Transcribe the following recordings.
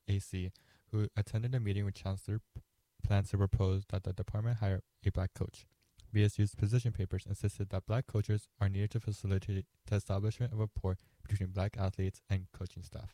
AC, who attended a meeting with Chancellor plans to propose that the department hire a black coach. BSU's position papers insisted that black coaches are needed to facilitate the establishment of rapport between black athletes and coaching staff.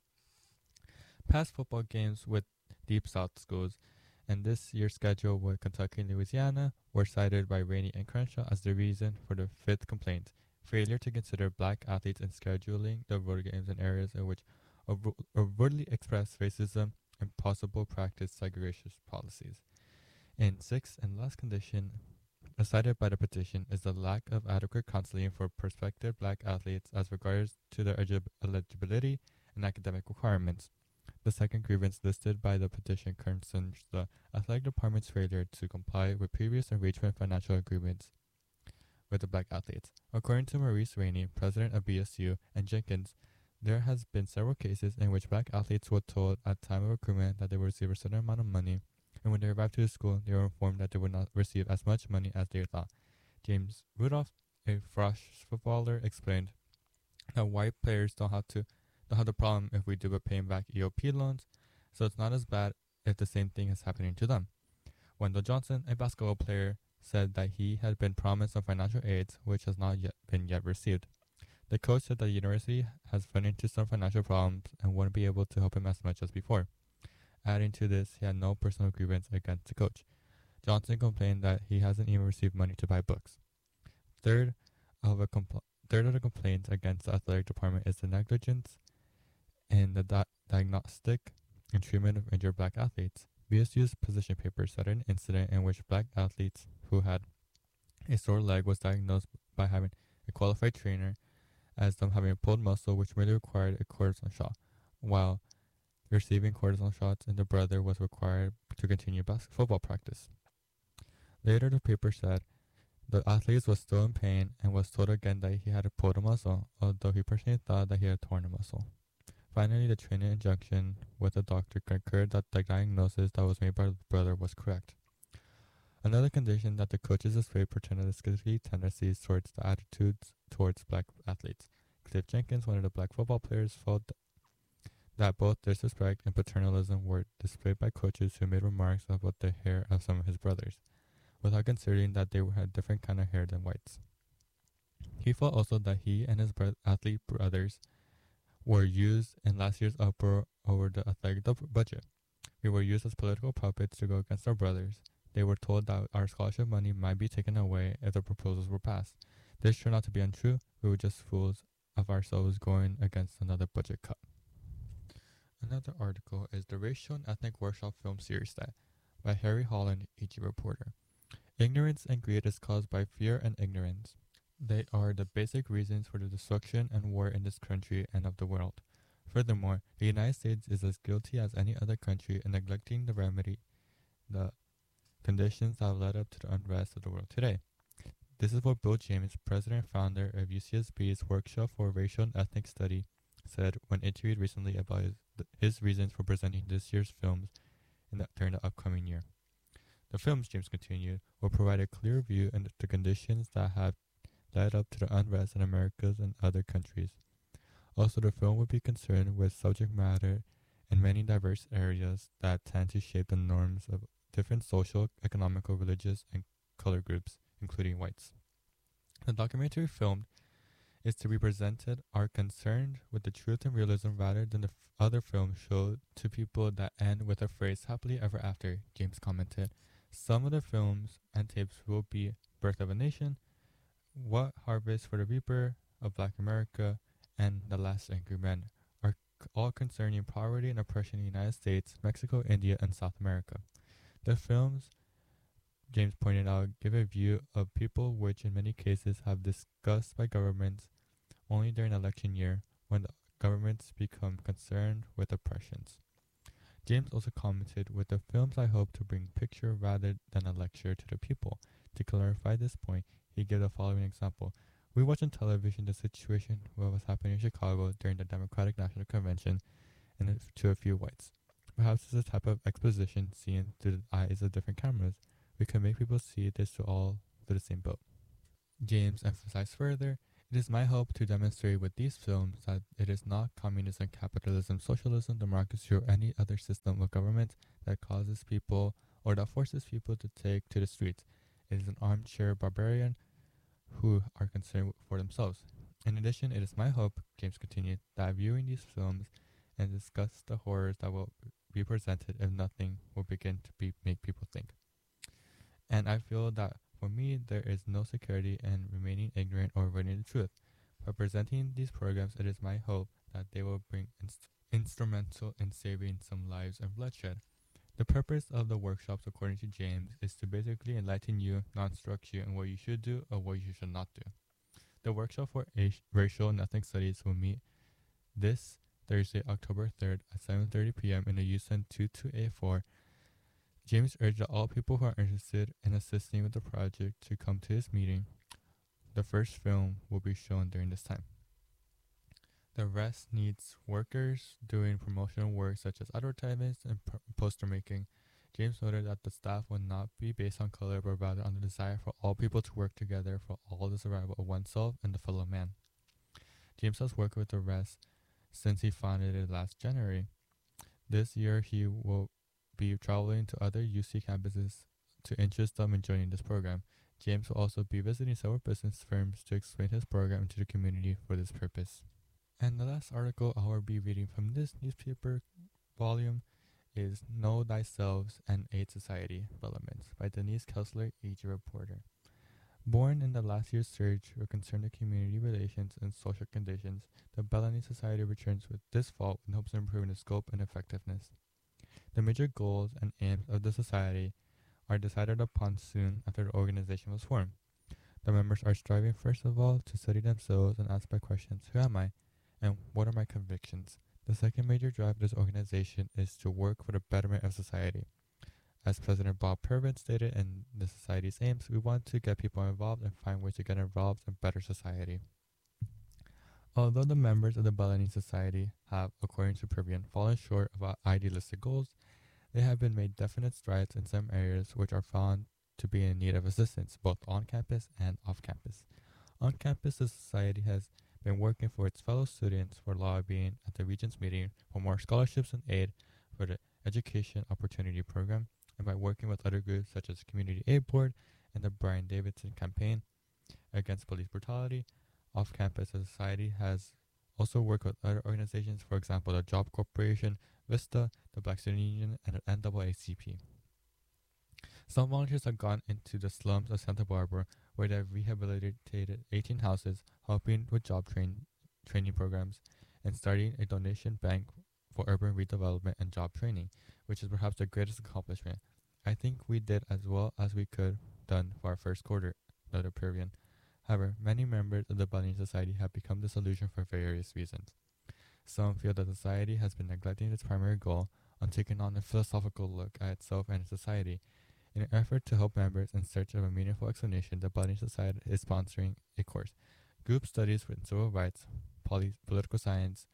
Past football games with Deep South schools and this year's schedule with Kentucky and Louisiana were cited by Rainey and Crenshaw as the reason for the fifth complaint: failure to consider black athletes in scheduling the road games in areas in which overtly express racism and possible practice segregation policies. And sixth and last condition cited by the petition is the lack of adequate counseling for prospective black athletes as regards to their eligibility and academic requirements. The second grievance listed by the petition concerns the athletic department's failure to comply with previous enrichment financial agreements with the black athletes. According to Maurice Rainey, president of BSU, and Jenkins, there has been several cases in which black athletes were told at time of recruitment that they would receive a certain amount of money, and when they arrived to the school, they were informed that they would not receive as much money as they thought. James Rudolph, a Frosh footballer, explained that white players don't have the problem if we do with paying back EOP loans, so it's not as bad if the same thing is happening to them. Wendell Johnson, a basketball player, said that he had been promised some financial aids which has not yet been received. The coach said that the university has run into some financial problems and wouldn't be able to help him as much as before. Adding to this, he had no personal grievance against the coach. Johnson complained that he hasn't even received money to buy books. Third of the complaints against the athletic department is the negligence in the diagnostic and treatment of injured black athletes. BSU's position paper cited an incident in which black athletes who had a sore leg was diagnosed by having a qualified trainer as them having a pulled muscle which merely required a cortisone shot, while receiving cortisone shots and the brother was required to continue football practice. Later, the paper said the athlete was still in pain and was told again that he had a pulled muscle, although he personally thought that he had torn a muscle. Finally, the trainer in conjunction with the doctor concurred that the diagnosis that was made by the brother was correct. Another condition that the coaches displayed paternalistic tendencies towards the attitudes towards black athletes. Cliff Jenkins, one of the black football players, felt that both disrespect and paternalism were displayed by coaches who made remarks about the hair of some of his brothers, without considering that they had different kind of hair than whites. He felt also that he and his athlete brothers were used in last year's uproar over the athletic budget. We were used as political puppets to go against our brothers. They were told that our scholarship money might be taken away if the proposals were passed. This turned out to be untrue. We were just fools of ourselves going against another budget cut. Another article is the Racial and Ethnic Workshop Film Series That by Harry Holland, EG reporter. Ignorance and greed is caused by fear and ignorance. They are the basic reasons for the destruction and war in this country and of the world. Furthermore, the United States is as guilty as any other country in neglecting to remedy the conditions that have led up to the unrest of the world today. This is what Bill James, president and founder of UCSB's Workshop for Racial and Ethnic Study, said when interviewed recently about his reasons for presenting this year's films during the upcoming year. The films, James continued, will provide a clear view into the conditions that have led up to the unrest in America and other countries. Also, the film will be concerned with subject matter in many diverse areas that tend to shape the norms of different social, economical, religious, and color groups, including whites. The documentary filmed is to be presented are concerned with the truth and realism rather than the other films show to people that end with a phrase happily ever after, James commented. Some of the films and tapes will be Birth of a Nation, What Harvest for the Reaper of Black America, and The Last Angry Man are all concerning poverty and oppression in the United States, Mexico, India, and South America. The films, James pointed out, give a view of people which in many cases have discussed by governments only during election year when the governments become concerned with oppressions. James also commented, with the films I hope to bring picture rather than a lecture to the people. To clarify this point, he gave the following example. We watched on television the situation what was happening in Chicago during the Democratic National Convention and to a few whites. Perhaps it's a type of exposition seen through the eyes of different cameras. We can make people see this to all through the same boat. James emphasized further, It is my hope to demonstrate with these films that it is not communism, capitalism, socialism, democracy, or any other system of government that causes people or that forces people to take to the streets. It is an armchair barbarian who are concerned for themselves. In addition, it is my hope, James continued, that viewing these films and discuss the horrors that will be presented, if nothing, will begin to make people think. And I feel that for me, there is no security in remaining ignorant or avoiding the truth. By presenting these programs, it is my hope that they will bring instrumental in saving some lives and bloodshed. The purpose of the workshops, according to James, is to basically enlighten you, not instruct you on what you should do or what you should not do. The workshop for racial and ethnic studies will meet this Thursday, October 3rd at 7:30 p.m. in the USEN 2284. James urged that all people who are interested in assisting with the project to come to this meeting. The first film will be shown during this time. The rest needs workers doing promotional work such as advertisements and poster making. James noted that the staff will not be based on color, but rather on the desire for all people to work together for all the survival of oneself and the fellow man. James has worked with the rest since he founded it last January. This year, he will be traveling to other UC campuses to interest them in joining this program. James will also be visiting several business firms to explain his program to the community for this purpose. And the last article I will be reading from this newspaper volume is Know Thyself and Aid Society Developments by Denise Kessler, AG reporter. Born in the last year's surge with concern to community relations and social conditions, the Balinese Society returns with this fall in hopes of improving its scope and effectiveness. The major goals and aims of the Society are decided upon soon after the organization was formed. The members are striving first of all to study themselves and ask by questions, who am I and what are my convictions? The second major drive of this organization is to work for the betterment of society. As President Bob Pervin stated in the Society's aims, we want to get people involved and find ways to get involved in better society. Although the members of the Balinese Society have, according to Pervin, fallen short of our idealistic goals, they have been made definite strides in some areas which are found to be in need of assistance, both on campus and off campus. On campus, the Society has been working for its fellow students for lobbying at the Regents meeting for more scholarships and aid for the Education Opportunity Program, and by working with other groups such as Community Aid Board and the Brian Davidson Campaign Against Police Brutality. Off campus, the Society has also worked with other organizations, for example, the Job Corporation, VISTA, the Black Student Union, and the NAACP. Some volunteers have gone into the slums of Santa Barbara, where they have rehabilitated 18 houses, helping with job training programs, and starting a donation bank for urban redevelopment and job training, which is perhaps the greatest accomplishment. I think we did as well as we could done for our first quarter, noted Pervin. However, many members of the Balinese Society have become disillusioned for various reasons. Some feel that the Society has been neglecting its primary goal on taking on a philosophical look at itself and its society. In an effort to help members in search of a meaningful explanation, the Balinese Society is sponsoring a course, Group Studies with Civil Rights, Political Science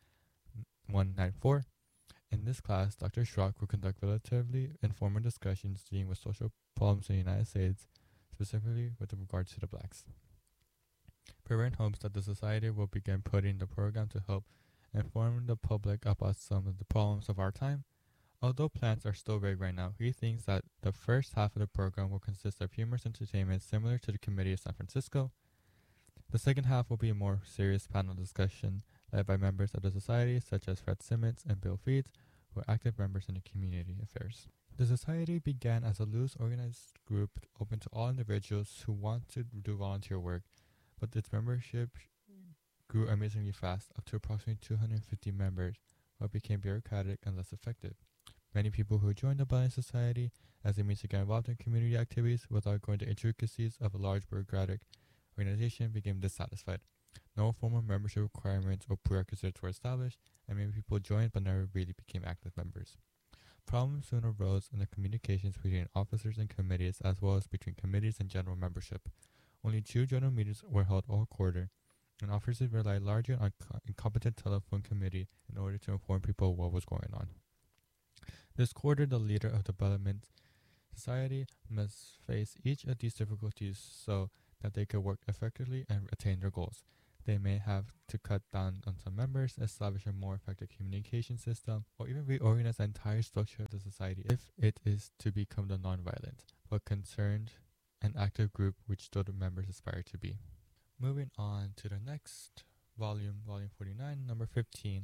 194. In this class, Dr. Schrock will conduct relatively informal discussions dealing with social problems in the United States, specifically with regard to the blacks. Pervin hopes that the Society will begin putting the program to help inform the public about some of the problems of our time. Although plans are still vague right now, he thinks that the first half of the program will consist of humorous entertainment similar to the Committee of San Francisco. The second half will be a more serious panel discussion led by members of the Society such as Fred Simmons and Bill Feeds, who are active members in the community affairs. The Society began as a loose organized group open to all individuals who want to do volunteer work, but its membership grew amazingly fast, up to approximately 250 members, but became bureaucratic and less effective. Many people who joined the Balinese Society as a means to get involved in community activities without going to intricacies of a large bureaucratic organization became dissatisfied. No formal membership requirements or prerequisites were established, and many people joined but never really became active members. Problems soon arose in the communications between officers and committees, as well as between committees and general membership. Only 2 general meetings were held all quarter, and officers relied largely on incompetent telephone committee in order to inform people what was going on. This quarter, the leader of the Balinese Society must face each of these difficulties so that they could work effectively and attain their goals. They may have to cut down on some members, establish a more effective communication system, or even reorganize the entire structure of the society if it is to become the nonviolent, but concerned and active group which the members aspire to be. Moving on to the next volume 49, number 15,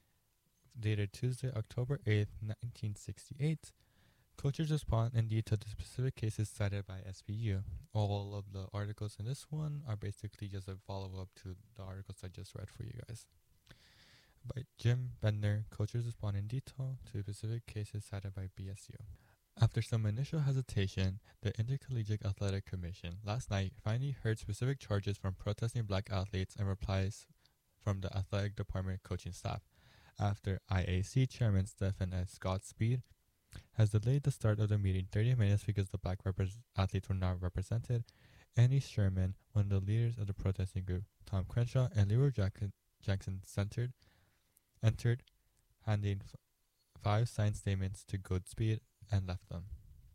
dated Tuesday, October 8th, 1968. Coaches respond in detail to specific cases cited by SBU. All of the articles in this one are basically just a follow-up to the articles I just read for you guys. By Jim Bender, coaches respond in detail to specific cases cited by BSU. After some initial hesitation, the Intercollegiate Athletic Commission last night finally heard specific charges from protesting black athletes and replies from the athletic department coaching staff. After IAC Chairman Stephen S. Godspeed has delayed the start of the meeting 30 minutes because the black athletes were not represented, Annie Sherman, one of the leaders of the protesting group, Tom Crenshaw, and Leroy Jackson entered, handing 5 signed statements to Godspeed and left them.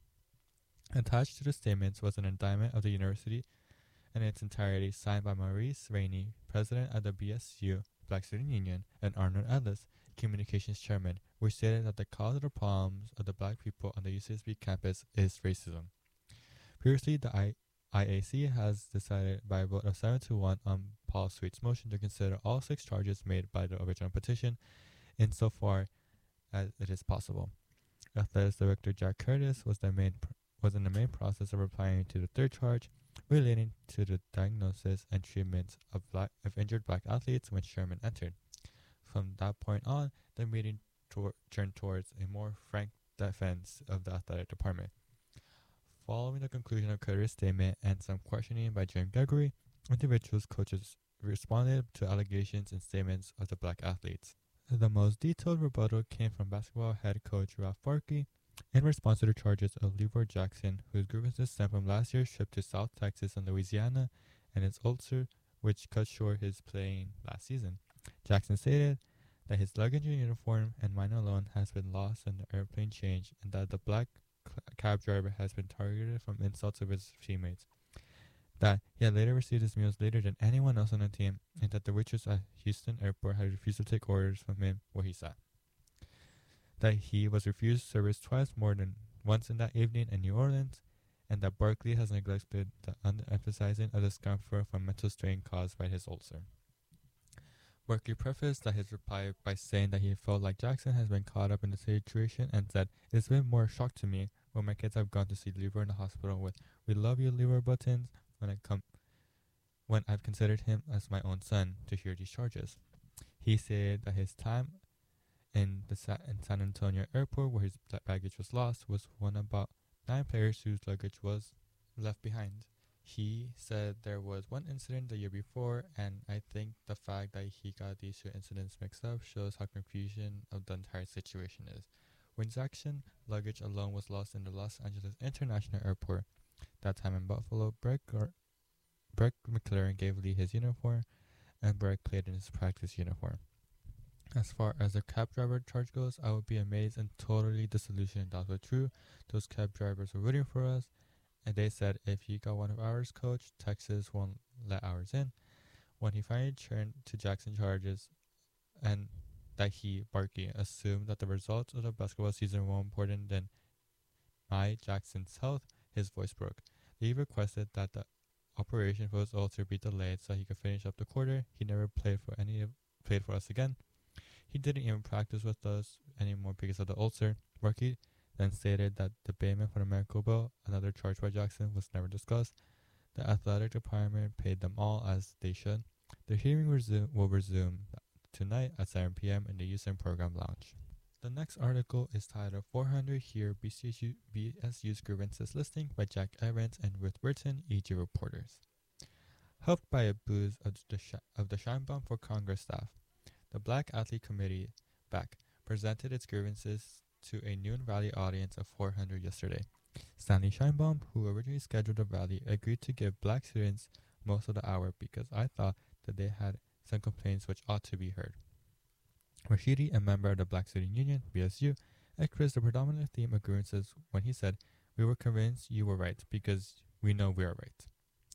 Attached to the statements was an indictment of the university in its entirety signed by Maurice Rainey, president of the BSU Black Student Union, and Arnold Ellis, communications chairman, which stated that the cause of the problems of the black people on the UCSB campus is racism. Previously, the IAC has decided by a vote of 7-1 on Paul Sweet's motion to consider all 6 charges made by the original petition insofar as it is possible. Athletics Director Jack Curtis was in the main process of replying to the 3rd charge relating to the diagnosis and treatment of injured black athletes when Sherman entered. From that point on, the meeting turned towards a more frank defense of the athletic department. Following the conclusion of Curtis' statement and some questioning by Jim Gregory, coaches responded to allegations and statements of the black athletes. The most detailed rebuttal came from basketball head coach Ralph Barkley in response to the charges of Leroy Jackson, whose grievances stemmed from last year's trip to South Texas and Louisiana and his ulcer, which cut short his playing last season. Jackson stated that his luggage and uniform and mine alone has been lost in the airplane change, and that the black cab driver has been targeted from insults of his teammates. That he had later received his meals later than anyone else on the team, and that the waitress at Houston Airport had refused to take orders from him where he sat. That he was refused service twice more than once in that evening in New Orleans, and that Barkley has neglected the underemphasizing of discomfort from mental strain caused by his ulcer. Barkley prefaced his reply by saying that he felt like Jackson has been caught up in the situation and said, "It's been more shock to me when my kids have gone to see Leroy in the hospital with 'We love you, Leroy' buttons when I've considered him as my own son to hear these charges." He said that his time in San Antonio airport where his baggage was lost was one of about 9 players whose luggage was left behind. He said there was one incident the year before, and I think the fact that he got these 2 incidents mixed up shows how confusion of the entire situation is. When Jackson's luggage alone was lost in the Los Angeles International Airport, that time in Buffalo, Brett McLaren gave Lee his uniform, and Brett played in his practice uniform. As far as the cab driver charge goes, I would be amazed and totally disillusioned if that was true. Those cab drivers were rooting for us, and they said if you got one of ours, coach, Texas won't let ours in. When he finally turned to Jackson charges, and that he, Barkley, assumed that the results of the basketball season were more important than Jackson's health, his voice broke. He requested that the operation for his ulcer be delayed so he could finish up the quarter. He never played for us again. He didn't even practice with us anymore because of the ulcer. Barkley then stated that the payment for the medical bill, another charge by Jackson, was never discussed. The athletic department paid them all as they should. The hearing will resume tonight at 7 p.m. in the Houston Program Lounge. The next article is titled 400 Here BSU's Grievances Listing by Jack Evans and Ruth Burton, EG reporters. Helped by a boost of the Scheinbaum for Congress staff, the Black Athlete Committee, BAC, presented its grievances to a noon rally audience of 400 yesterday. Stanley Scheinbaum, who originally scheduled the rally, agreed to give black students most of the hour because I thought that they had some complaints which ought to be heard. Rashidi, a member of the Black Student Union, BSU, expressed the predominant theme of grievances when he said, "We were convinced you were right because we know we are right."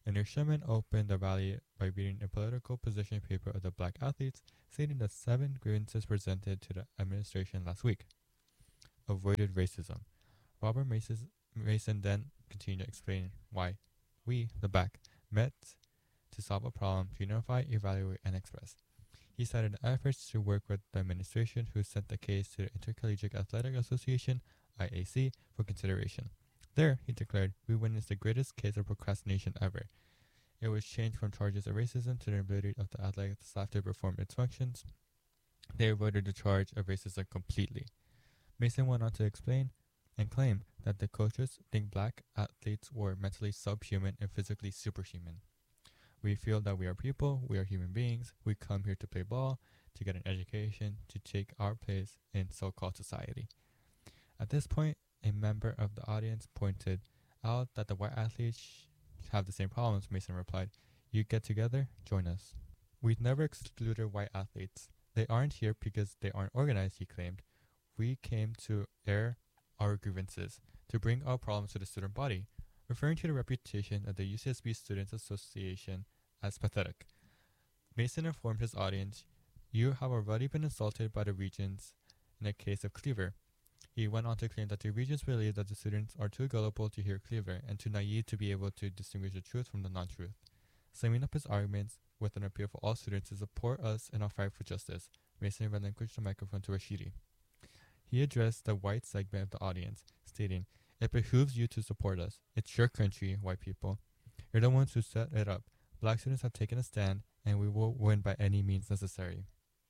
Mayor Sherman opened the rally by reading a political position paper of the black athletes, stating the 7 grievances presented to the administration last week. Avoided racism. Robert Mason then continued explaining why we, the black, met to solve a problem, to unify, evaluate, and express. He cited efforts to work with the administration, who sent the case to the Intercollegiate Athletic Association, IAC, for consideration. There, he declared, we witnessed the greatest case of procrastination ever. It was changed from charges of racism to the ability of the athletic staff to perform its functions. They avoided the charge of racism completely. Mason went on to explain and claim that the coaches think black athletes were mentally subhuman and physically superhuman. We feel that we are people, we are human beings, we come here to play ball, to get an education, to take our place in so-called society. At this point, a member of the audience pointed out that the white athletes have the same problems. Mason replied, you get together, join us. We've never excluded white athletes. They aren't here because they aren't organized, he claimed. We came to air our grievances, to bring our problems to the student body, referring to the reputation of the UCSB Students Association as pathetic. Mason informed his audience, you have already been insulted by the Regents in the case of Cleaver. He went on to claim that the Regents believe that the students are too gullible to hear Cleaver and too naive to be able to distinguish the truth from the non-truth. Summing up his arguments with an appeal for all students to support us in our fight for justice, Mason relinquished the microphone to Rashidi. He addressed the white segment of the audience, stating, it behooves you to support us. It's your country, white people. You're the ones who set it up. Black students have taken a stand, and we will win by any means necessary.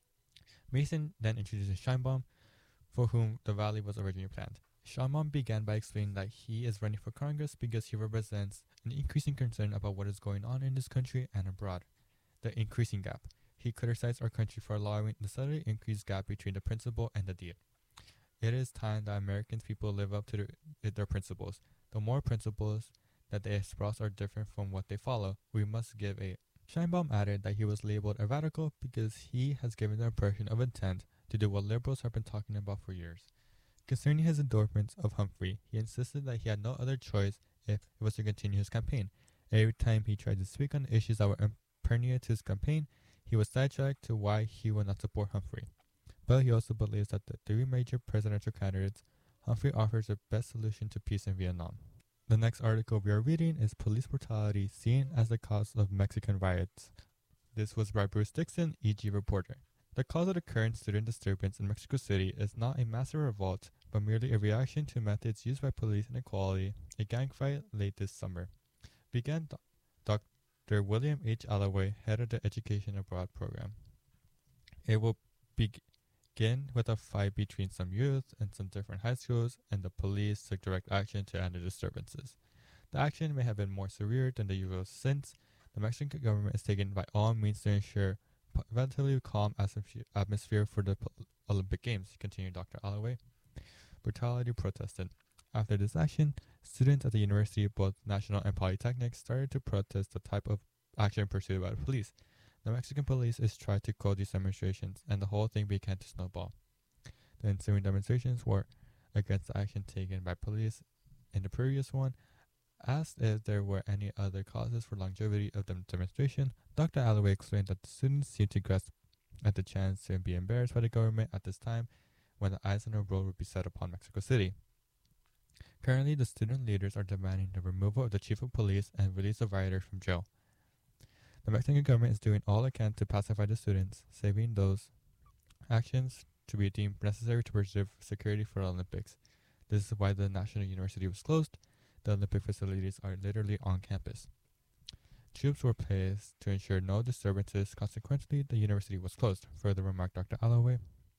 Mason then introduced Scheinbaum, for whom the rally was originally planned. Scheinbaum began by explaining that he is running for Congress because he represents an increasing concern about what is going on in this country and abroad. The increasing gap. He criticized our country for allowing the suddenly increased gap between the principle and the deed. It is time that American people live up to their principles. The more principles that they espouse are different from what they follow, we must give a. Scheinbaum added that he was labeled a radical because he has given the impression of intent to do what liberals have been talking about for years. Concerning his endorsements of Humphrey, he insisted that he had no other choice if it was to continue his campaign. Every time he tried to speak on issues that were pertinent to his campaign, he was sidetracked to why he would not support Humphrey. But he also believes that the 3 major presidential candidates, Humphrey offers the best solution to peace in Vietnam. The next article we are reading is Police Brutality Seen as the Cause of Mexican Riots. This was by Bruce Dixon, EG reporter. The cause of the current student disturbance in Mexico City is not a massive revolt, but merely a reaction to methods used by police inequality, a gang fight late this summer. Began Dr. William H. Alloway, head of the Education Abroad program. It will begin with a fight between some youth and some different high schools, and the police took direct action to end the disturbances. The action may have been more severe than the usual since the Mexican government is taking by all means to ensure relatively calm atmosphere for the Olympic Games, continued Dr. Alloway. Brutality protested. After this action, students at the university, both national and polytechnic, started to protest the type of action pursued by the police. The Mexican police is tried to quell these demonstrations, and the whole thing began to snowball. The ensuing demonstrations were against the action taken by police in the previous one. Asked if there were any other causes for longevity of the demonstration, Dr. Alloway explained that the students seemed to grasp at the chance to be embarrassed by the government at this time when the eyes on the world would be set upon Mexico City. Currently, the student leaders are demanding the removal of the chief of police and release the rioters from jail. The Mexican government is doing all it can to pacify the students, saving those actions to be deemed necessary to preserve security for the Olympics. This is why the National University was closed. The Olympic facilities are literally on campus. Troops were placed to ensure no disturbances. Consequently, the university was closed, further remarked Dr. Alloway.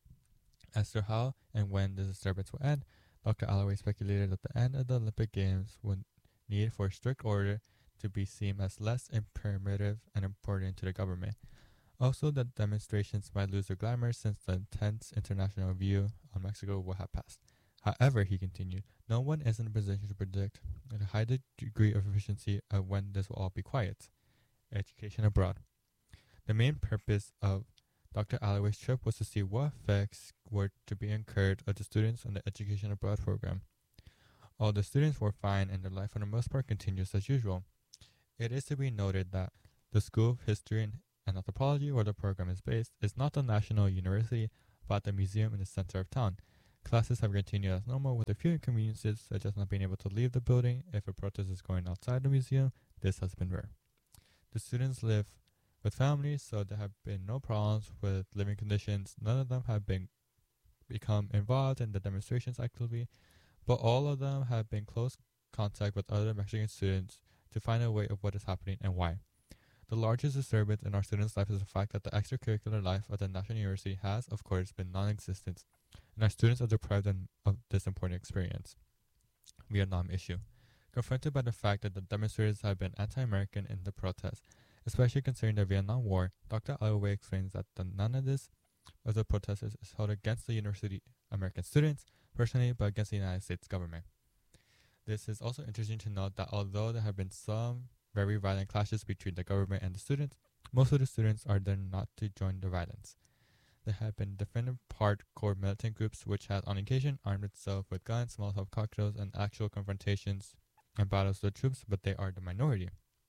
As to how and when the disturbance will end, Dr. Alloway speculated that the end of the Olympic Games would need for strict order to be seen as less imperative and important to the government. Also, the demonstrations might lose their glamour since the intense international view on Mexico will have passed. However, he continued, no one is in a position to predict a high degree of efficiency of when this will all be quiet. Education abroad. The main purpose of Dr. Alloway's trip was to see what effects were to be incurred of the students on the Education Abroad program. All the students were fine and their life for the most part continues as usual. It is to be noted that the School of History and Anthropology, where the program is based, is not the National University, but the museum in the center of town. Classes have continued as normal with a few inconveniences, such as not being able to leave the building if a protest is going outside the museum. This has been rare. The students live with families, so there have been no problems with living conditions. None of them have become involved in the demonstrations actively, but all of them have been in close contact with other Mexican students to find a way of what is happening and why. The largest disturbance in our students' life is the fact that the extracurricular life of the National University has, of course, been non-existent, and our students are deprived of this important experience. Vietnam issue. Confronted by the fact that the demonstrators have been anti-American in the protest, especially considering the Vietnam War, Dr. Alloway explains that none of this of the protesters is held against the University American students personally, but against the United States government. This is also interesting to note that although there have been some very violent clashes between the government and the students, most of the students are there not to join the violence. There have been different hardcore militant groups which have on occasion armed itself with guns, Molotov cocktails, and actual confrontations and battles with troops, but they are the minority.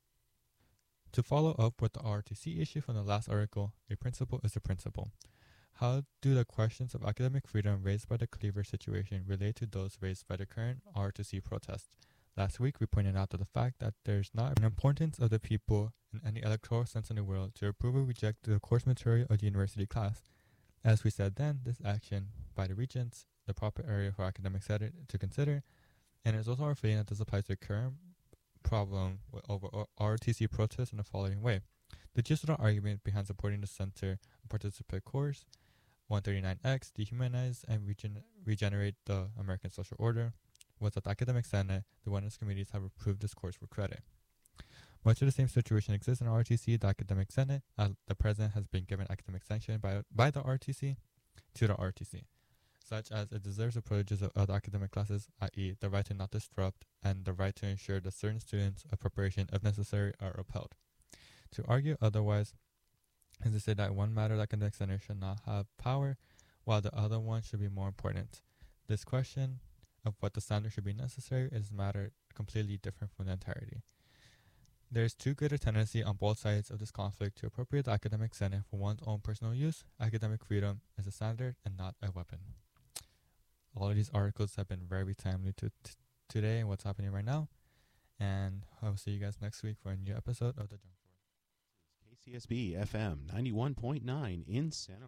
To follow up with the ROTC issue from the last article, a principle is a principle. How do the questions of academic freedom raised by the Cleaver situation relate to those raised by the current ROTC protest? Last week, we pointed out to the fact that there's not an importance of the people in any electoral sense in the world to approve or reject the course material of the university class. As we said then, this action by the regents, the proper area for academic senate to consider, and it's also our feeling that this applies to the current problem over ROTC protests in the following way. The gist of the argument behind supporting the center participate course 139X, dehumanize and regenerate the American social order, was that the academic senate, the wellness committees have approved this course for credit. Much of the same situation exists in ROTC, the academic senate. The president has been given academic sanction by the ROTC to the ROTC, such as it deserves the privileges of other academic classes, i.e. the right to not disrupt and the right to ensure that certain students of preparation, if necessary, are upheld. To argue otherwise is to say that one matter the academic center should not have power, while the other one should be more important. This question of what the standard should be necessary is a matter completely different from the entirety. There is too great a tendency on both sides of this conflict to appropriate the academic senate for one's own personal use. Academic freedom is a standard and not a weapon. All of these articles have been very timely to today and what's happening right now. And I will see you guys next week for a new episode of The Junk Drawer. KCSB FM 91.9 in Santa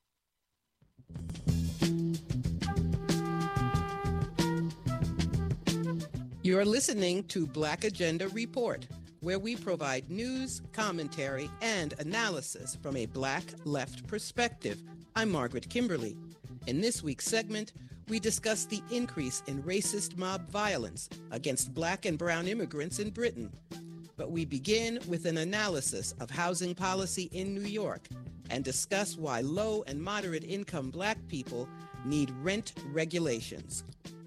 Barbara. You're listening to Black Agenda Report, where we provide news, commentary, and analysis from a Black left perspective. I'm Margaret Kimberly. In this week's segment, we discuss the increase in racist mob violence against Black and brown immigrants in Britain. But we begin with an analysis of housing policy in New York and discuss why low and moderate income Black people need rent regulations.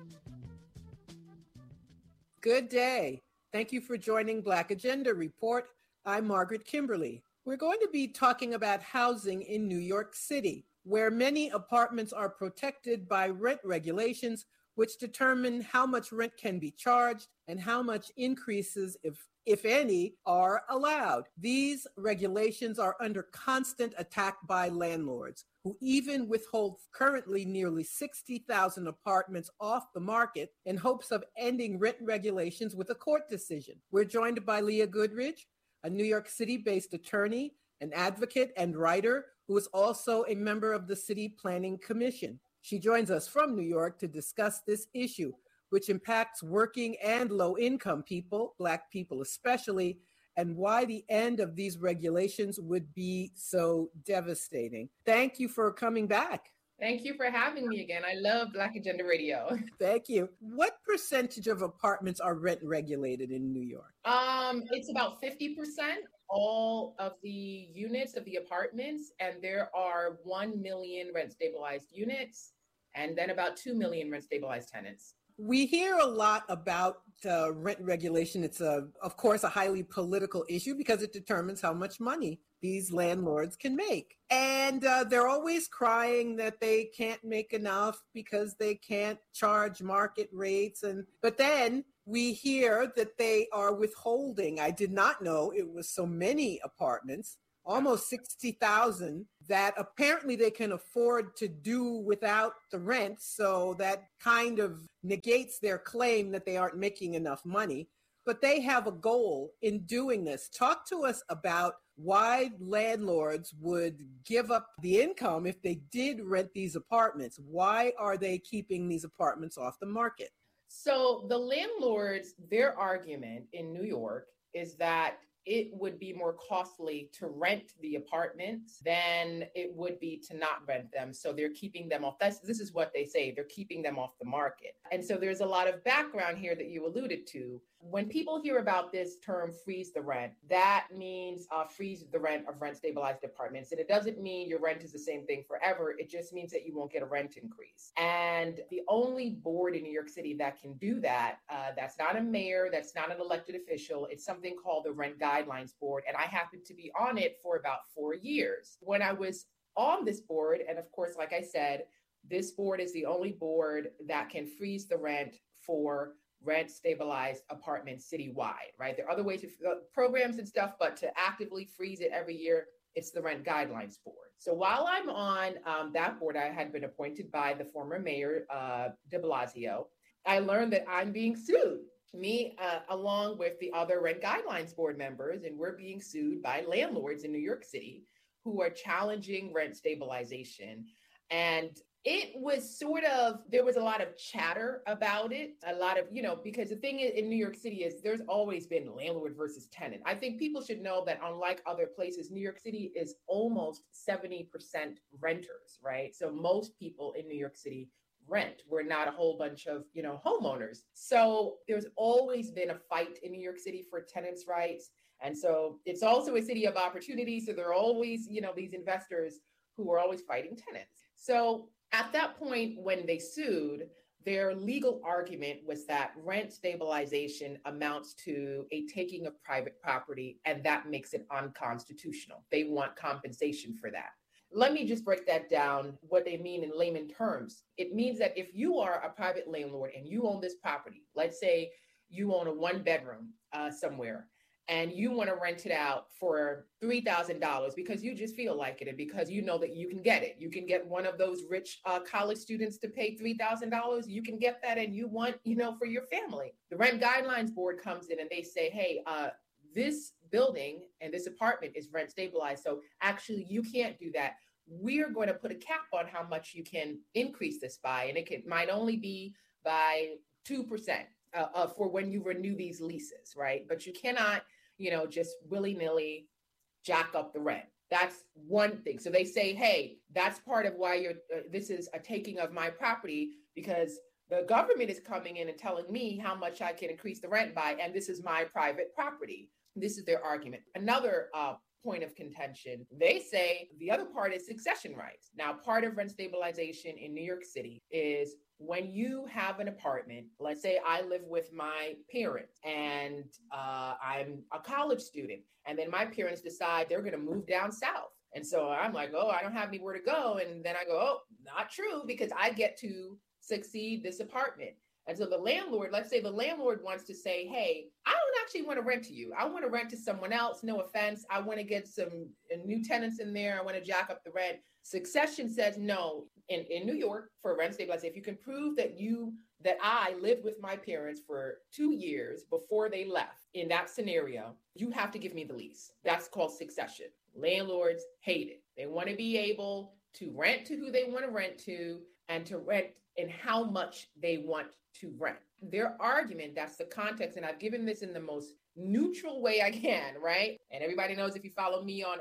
Good day. Thank you for joining Black Agenda Report. I'm Margaret Kimberly. We're going to be talking about housing in New York City, where many apartments are protected by rent regulations, which determine how much rent can be charged and how much increases, if any, are allowed. These regulations are under constant attack by landlords, who even withhold currently nearly 60,000 apartments off the market in hopes of ending rent regulations with a court decision. We're joined by Leah Goodridge, a New York City-based attorney, an advocate and writer who is also a member of the City Planning Commission. She joins us from New York to discuss this issue, which impacts working and low-income people, Black people especially, and why the end of these regulations would be so devastating. Thank you for coming back. Thank you for having me again. I love Black Agenda Radio. Thank you. What percentage of apartments are rent regulated in New York? It's about 50%, all of the units of the apartments, and there are 1 million rent stabilized units, and then about 2 million rent stabilized tenants. We hear a lot about rent regulation. It's, of course, a highly political issue because it determines how much money these landlords can make. And they're always crying that they can't make enough because they can't charge market rates. But then We hear that they are withholding. I did not know it was so many apartments, almost 60,000, that apparently they can afford to do without the rent. So that kind of negates their claim that they aren't making enough money. But they have a goal in doing this. Talk to us about why landlords would give up the income if they did rent these apartments. Why are they keeping these apartments off the market? So the landlords, their argument in New York is that it would be more costly to rent the apartments than it would be to not rent them. So they're keeping them off. This is what they say. They're keeping them off the market. And so there's a lot of background here that you alluded to. When people hear about this term, freeze the rent, that means freeze the rent of rent stabilized apartments. And it doesn't mean your rent is the same thing forever. It just means that you won't get a rent increase. And the only board in New York City that can do that, that's not a mayor, that's not an elected official. It's something called the Rent Guidelines Board. And I happened to be on it for about 4 years. When I was on this board, and of course, like I said, this board is the only board that can freeze the rent for rent stabilized apartments citywide, right? There are other ways to programs and stuff, but to actively freeze it every year, it's the Rent Guidelines Board. So while I'm on that board, I had been appointed by the former mayor, de Blasio. I learned that I'm being sued, me along with the other Rent Guidelines Board members, and we're being sued by landlords in New York City who are challenging rent stabilization. And it was there was a lot of chatter about it, a lot of, because the thing in New York City is there's always been landlord versus tenant. I think people should know that unlike other places, New York City is almost 70% renters, right? So most people in New York City rent. We're not a whole bunch of, homeowners. So there's always been a fight in New York City for tenants' rights. And so it's also a city of opportunity. So there are always, these investors who are always fighting tenants. So at that point, when they sued, their legal argument was that rent stabilization amounts to a taking of private property, and that makes it unconstitutional. They want compensation for that. Let me just break that down, what they mean in layman terms. It means that if you are a private landlord and you own this property, let's say you own a 1-bedroom somewhere, and you want to rent it out for $3,000 because you just feel like it and because you know that you can get it. You can get one of those rich college students to pay $3,000. You can get that and you want, for your family. The Rent Guidelines Board comes in and they say, hey, this building and this apartment is rent stabilized. So actually you can't do that. We're going to put a cap on how much you can increase this by, and it might only be by 2% for when you renew these leases, right? But you cannot, just willy-nilly jack up the rent. That's one thing. So they say, hey, that's part of why this is a taking of my property, because the government is coming in and telling me how much I can increase the rent by, and this is my private property. This is their argument. Another point of contention, they say the other part is succession rights. Now, part of rent stabilization in New York City is when you have an apartment, let's say I live with my parents and I'm a college student, and then my parents decide they're going to move down south. And so I'm like, oh, I don't have anywhere to go. And then I go, oh, not true, because I get to succeed this apartment. And so the landlord, let's say the landlord wants to say, hey, I don't actually want to rent to you. I want to rent to someone else. No offense. I want to get some new tenants in there. I want to jack up the rent. Succession says no. In New York, for rent stabilization, if you can prove that I lived with my parents for 2 years before they left, in that scenario, you have to give me the lease. That's called succession. Landlords hate it. They want to be able to rent to who they want to rent to and to rent in how much they want to rent. Their argument, that's the context, and I've given this in the most neutral way I can, right? And everybody knows, if you follow me on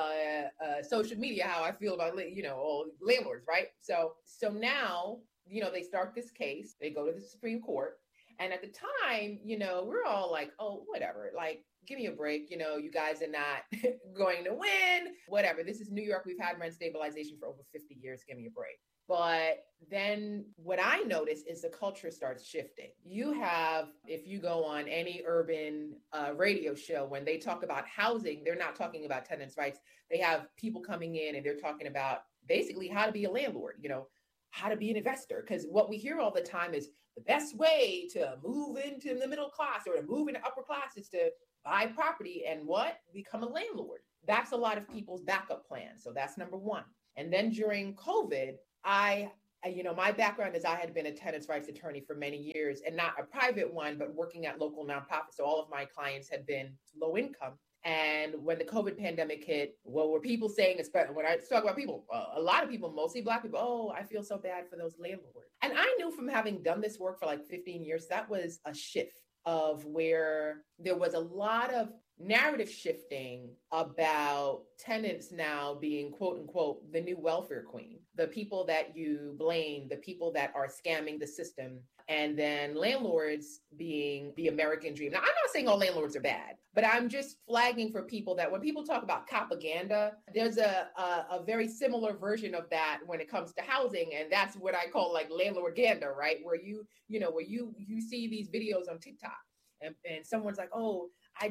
social media, how I feel about, all landlords, right? So now, they start this case, they go to the Supreme Court. And at the time, we're all like, oh, whatever, like, give me a break. You guys are not going to win, whatever. This is New York. We've had rent stabilization for over 50 years. Give me a break. But then what I notice is the culture starts shifting. You have, if you go on any urban radio show, when they talk about housing, they're not talking about tenants' rights. They have people coming in and they're talking about basically how to be a landlord, how to be an investor. Because what we hear all the time is the best way to move into the middle class or to move into upper class is to buy property and what? Become a landlord. That's a lot of people's backup plan. So that's number one. And then during COVID, my background is I had been a tenants' rights attorney for many years, and not a private one, but working at local nonprofits. So all of my clients had been low income. And when the COVID pandemic hit, what were people saying, especially when I talk about people, a lot of people, mostly Black people, oh, I feel so bad for those landlords. And I knew from having done this work for like 15 years, that was a shift of where there was a lot of narrative shifting about tenants now being, quote unquote, the new welfare queen, the people that you blame, the people that are scamming the system, and then landlords being the American dream. Now, I'm not saying all landlords are bad, but I'm just flagging for people that when people talk about propaganda, there's a very similar version of that when it comes to housing. And that's what I call like landlordganda, right? Where you see these videos on TikTok and someone's like, oh,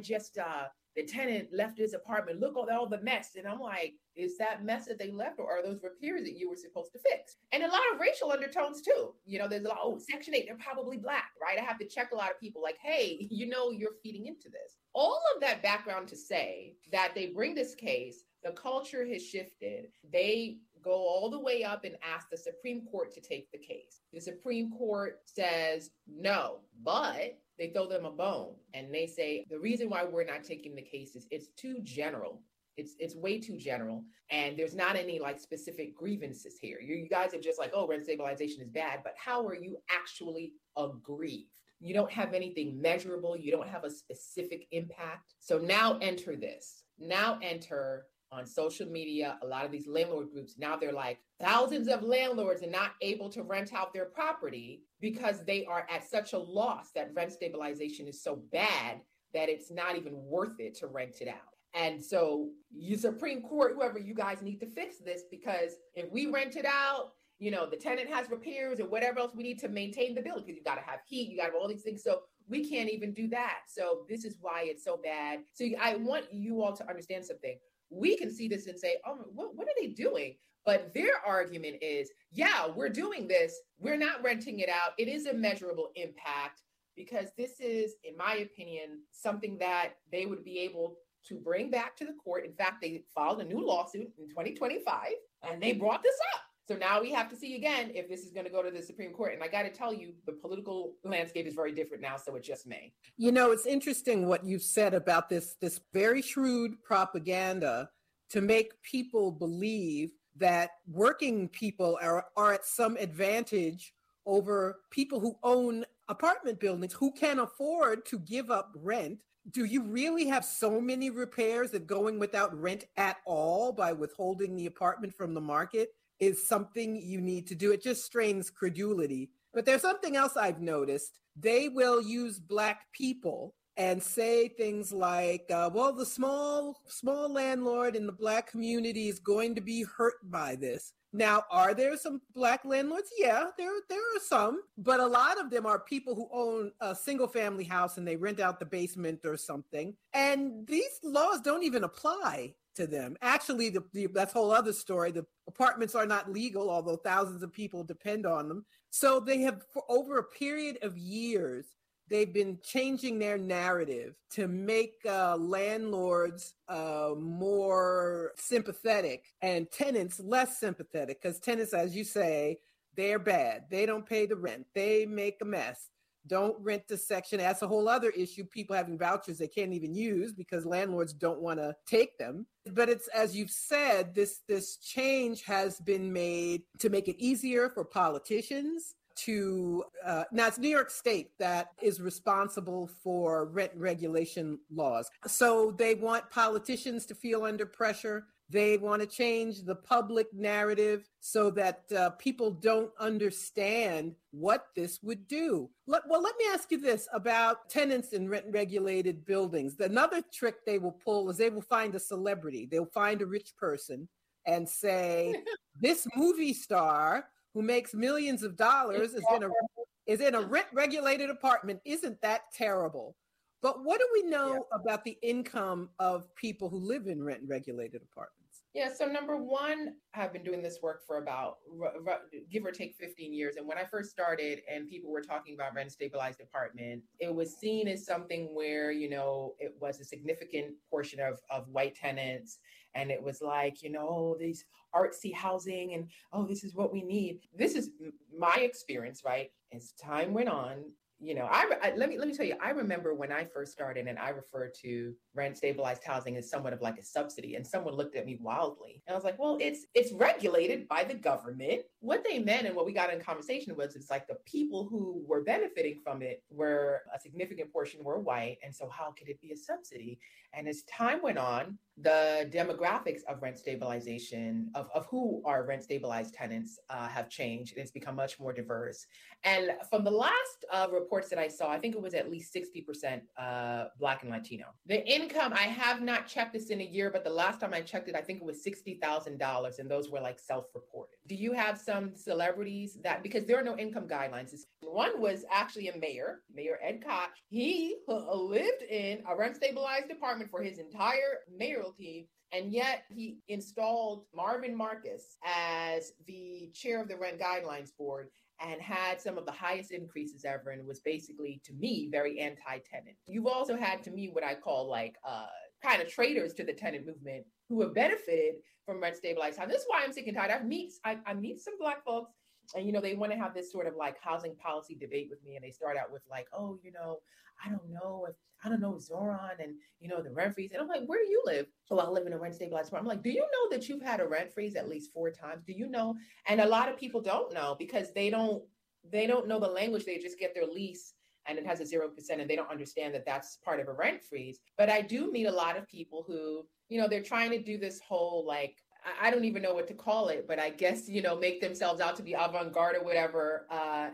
the tenant left his apartment. Look at all the mess. And I'm like, is that mess that they left, or are those repairs that you were supposed to fix? And a lot of racial undertones too. There's a lot, Section 8, they're probably Black, right? I have to check a lot of people like, hey, you're feeding into this. All of that background to say that they bring this case, the culture has shifted. They go all the way up and ask the Supreme Court to take the case. The Supreme Court says no, but they throw them a bone and they say, the reason why we're not taking the case is it's too general. It's way too general. And there's not any like specific grievances here. You guys are just like, oh, rent stabilization is bad, but how are you actually aggrieved? You don't have anything measurable. You don't have a specific impact. So now enter this. Now enter on social media, a lot of these landlord groups, now they're like, thousands of landlords are not able to rent out their property because they are at such a loss that rent stabilization is so bad that it's not even worth it to rent it out. And so you Supreme Court, whoever, you guys need to fix this, because if we rent it out, the tenant has repairs or whatever else we need to maintain the building, because you got to have heat, you got to have all these things. So we can't even do that. So this is why it's so bad. So I want you all to understand something. We can see this and say, oh, what are they doing? But their argument is, yeah, we're doing this. We're not renting it out. It is a measurable impact, because this is, in my opinion, something that they would be able to bring back to the court. In fact, they filed a new lawsuit in 2025 and they brought this up. So now we have to see again if this is going to go to the Supreme Court. And I got to tell you, the political landscape is very different now, so it just may. It's interesting what you've said about this very shrewd propaganda to make people believe that working people are at some advantage over people who own apartment buildings, who can afford to give up rent. Do you really have so many repairs that going without rent at all by withholding the apartment from the market is something you need to do? It just strains credulity. But there's something else I've noticed. They will use Black people and say things like, the small landlord in the Black community is going to be hurt by this. Now, are there some Black landlords? Yeah, there are some, but a lot of them are people who own a single family house and they rent out the basement or something. And these laws don't even apply to them. Actually, that's a whole other story. The apartments are not legal, although thousands of people depend on them. So they have, for over a period of years, they've been changing their narrative to make landlords more sympathetic and tenants less sympathetic, because tenants, as you say, they're bad. They don't pay the rent. They make a mess. Don't rent the section. That's a whole other issue. People having vouchers they can't even use because landlords don't want to take them. But it's, as you've said, this change has been made to make it easier for politicians to, now it's New York State that is responsible for rent regulation laws. So they want politicians to feel under pressure. They want to change the public narrative so that people don't understand what this would do. Let me ask you this about tenants in rent-regulated buildings. Another trick they will pull is they will find a celebrity. They'll find a rich person and say, this movie star who makes millions of dollars is in a rent-regulated apartment. Isn't that terrible? But what do we know about the income of people who live in rent-regulated apartments? Yeah, so number one, I've been doing this work for about give or take 15 years. And when I first started and people were talking about rent stabilized apartment, it was seen as something where, it was a significant portion of white tenants. And it was like, oh, these artsy housing and, oh, this is what we need. This is my experience, right? As time went on, let me tell you, I remember when I first started and I referred to rent stabilized housing as somewhat of like a subsidy, and someone looked at me wildly. And I was like, well, it's regulated by the government. What they meant and what we got in conversation was it's like the people who were benefiting from it were a significant portion were white. And so how could it be a subsidy? And as time went on, the demographics of rent stabilization, of who are rent stabilized tenants, have changed. It's become much more diverse. And from the last reports that I saw, I think it was at least 60% Black and Latino. The income, I have not checked this in a year, but the last time I checked it, I think it was $60,000, and those were like self-reported. Do you have some celebrities that, because there are no income guidelines? One was actually a mayor, Mayor Ed Koch. He lived in a rent stabilized apartment for his entire mayoralty. And yet he installed Marvin Marcus as the chair of the Rent Guidelines Board and had some of the highest increases ever, and was basically, to me, very anti-tenant. You've also had, to me, what I call like kind of traitors to the tenant movement who have benefited from rent stabilized housing. This is why I'm sick and tired. I meet some Black folks, and they want to have this sort of like housing policy debate with me, and they start out with like, oh, I don't know Zoran and the rent freeze. And I'm like, where do you live? Oh, I live in a rent stabilized apartment. I'm like, do you know that you've had a rent freeze at least 4 times? Do you know? And a lot of people don't know because they don't know the language. They just get their lease and it has a 0%, and they don't understand that that's part of a rent freeze. But I do meet a lot of people who, they're trying to do this whole like, I don't even know what to call it, but I guess, make themselves out to be avant-garde or whatever.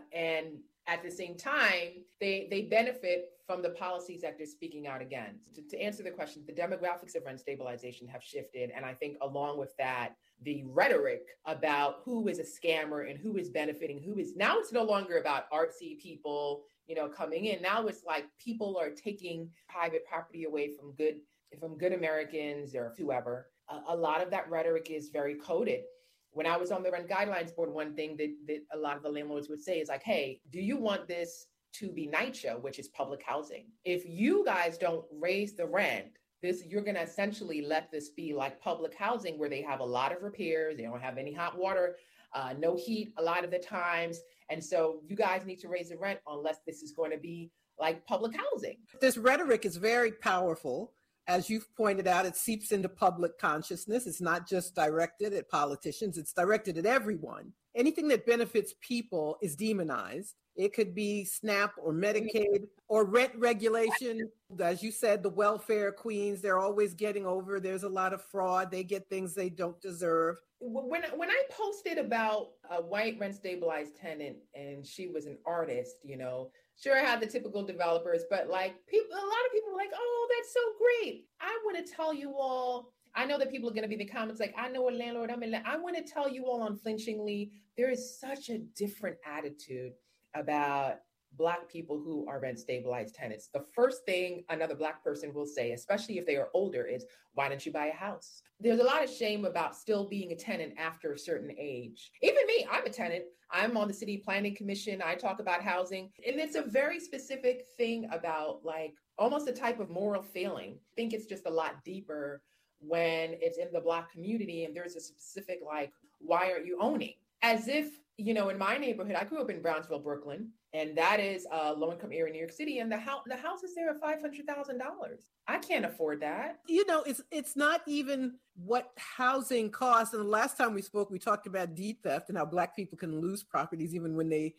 And at the same time, they benefit from the policies that they're speaking out against. To answer the question, the demographics of rent stabilization have shifted. And I think along with that, the rhetoric about who is a scammer and who is benefiting, now it's no longer about artsy people, coming in. Now it's like people are taking private property away from good Americans or whoever. A lot of that rhetoric is very coded. When I was on the Rent Guidelines Board, one thing that a lot of the landlords would say is like, hey, do you want this to be NYCHA, which is public housing? If you guys don't raise the rent, you're going to essentially let this be like public housing where they have a lot of repairs. They don't have any hot water, no heat a lot of the times. And so you guys need to raise the rent unless this is going to be like public housing. This rhetoric is very powerful. As you've pointed out, it seeps into public consciousness. It's not just directed at politicians. It's directed at everyone. Anything that benefits people is demonized. It could be SNAP or Medicaid or rent regulation. As you said, the welfare queens, they're always getting over. There's a lot of fraud. They get things they don't deserve. When I posted about a white rent stabilized tenant and she was an artist, sure, I had the typical developers, but like a lot of people were like, oh, that's so great. I want to tell you all, I know that people are going to be in the comments like, I know a landlord, I want to tell you all unflinchingly, there is such a different attitude about Black people who are rent stabilized tenants. The first thing another Black person will say, especially if they are older, is, why don't you buy a house? There's a lot of shame about still being a tenant after a certain age. Even me, I'm a tenant. I'm on the City Planning Commission. I talk about housing. And it's a very specific thing about like almost a type of moral failing. I think it's just a lot deeper when it's in the Black community and there's a specific like, why aren't you owning? As if, in my neighborhood, I grew up in Brownsville, Brooklyn, and that is a low-income area in New York City, and the houses there are $500,000. I can't afford that. It's not even what housing costs. And the last time we spoke, we talked about deed theft and how Black people can lose properties even when they,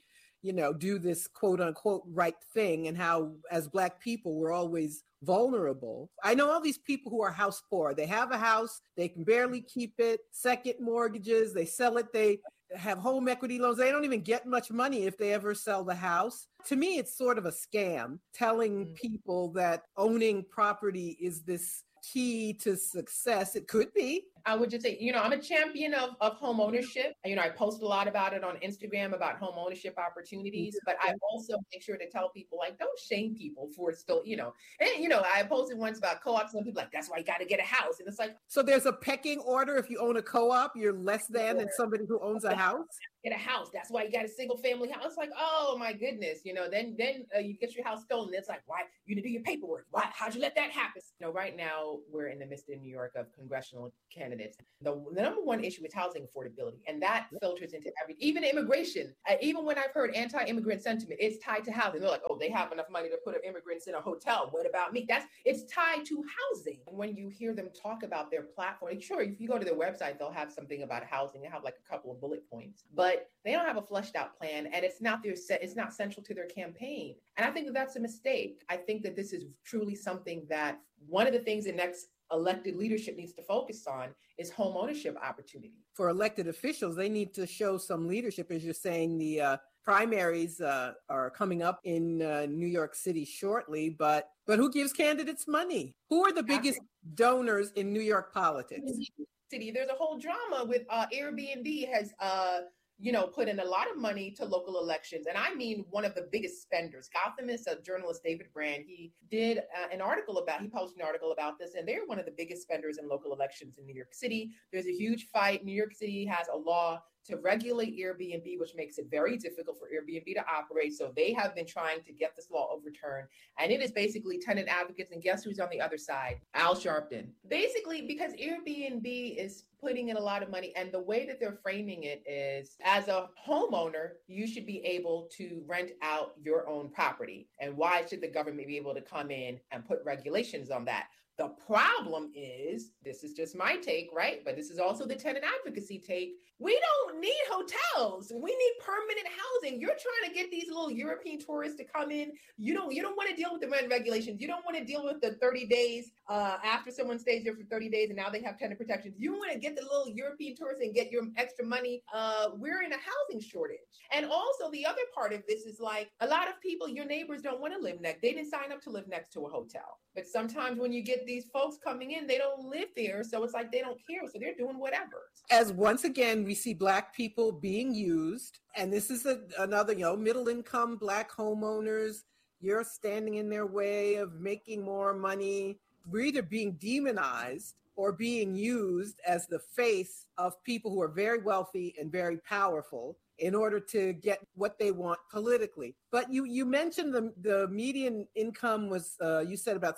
do this quote unquote right thing, and how as Black people, we're always vulnerable. I know all these people who are house poor. They have a house, they can barely keep it, second mortgages, they sell it, they have home equity loans. They don't even get much money if they ever sell the house. To me, it's sort of a scam telling people that owning property is this key to success. It could be. I would just say, I'm a champion of home ownership. I post a lot about it on Instagram about home ownership opportunities, but I also make sure to tell people, like, don't shame people for still, and, I posted once about co-ops and people like, that's why you got to get a house. And it's like, so there's a pecking order. If you own a co-op, you're less than somebody who owns a house. Get a house. That's why you got a single family house. It's like, oh my goodness, then you get your house stolen. It's like, why you need to do your paperwork? Why? How'd you let that happen? Right now we're in the midst in New York of congressional candidates. The number one issue is housing affordability, and that filters into even immigration. Even when I've heard anti-immigrant sentiment, it's tied to housing. They're like, oh, they have enough money to put immigrants in a hotel. What about me? It's tied to housing. When you hear them talk about their platform, sure, if you go to their website, they'll have something about housing. They have like a couple of bullet points, but they don't have a fleshed out plan, and it's not central to their campaign. And I think that that's a mistake. I think that this is truly something that one of the things the next elected leadership needs to focus on is home ownership opportunity. For elected officials, they need to show some leadership. As you're saying, the primaries are coming up in New York City shortly, but who gives candidates money? Who are the biggest donors in New York politics? City, there's a whole drama with Airbnb has put in a lot of money to local elections. And I mean, one of the biggest spenders. Gothamist journalist David Brand, he did he posted an article about this, and they're one of the biggest spenders in local elections in New York City. There's a huge fight. New York City has a law to regulate Airbnb, which makes it very difficult for Airbnb to operate. So they have been trying to get this law overturned. And it is basically tenant advocates. And guess who's on the other side? Al Sharpton. Basically, because Airbnb is putting in a lot of money. And the way that they're framing it is, as a homeowner, you should be able to rent out your own property. And why should the government be able to come in and put regulations on that? The problem is, this is just my take, right? But this is also the tenant advocacy take. We don't need hotels. We need permanent housing. You're trying to get these little European tourists to come in. You don't want to deal with the rent regulations. You don't want to deal with the 30 days after someone stays there for 30 days and now they have tenant protections. You want to get the little European tourists and get your extra money. We're in a housing shortage. And also the other part of this is, like, a lot of people, your neighbors don't want to live next. They didn't sign up to live next to a hotel. But sometimes when you get these folks coming in, they don't live there. So it's like they don't care. So they're doing whatever. As once again, we see Black people being used. And this is another, middle income Black homeowners. You're standing in their way of making more money. We're either being demonized or being used as the face of people who are very wealthy and very powerful in order to get what they want politically. But you mentioned the median income was, you said about